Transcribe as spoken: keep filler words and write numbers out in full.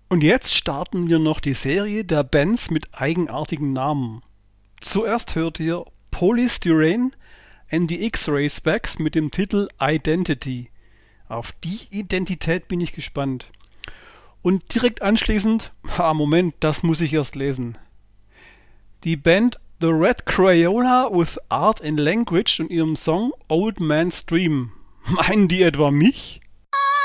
Und jetzt starten wir noch die Serie der Bands mit eigenartigen Namen. Zuerst hört ihr Polystyrene and the X-Ray Specs mit dem Titel Identity. Auf die Identität bin ich gespannt. Und direkt anschließend, ah Moment, das muss ich erst lesen. Die Band The Red Crayola with Art and Language und ihrem Song Old Man's Dream. Meinen die etwa mich?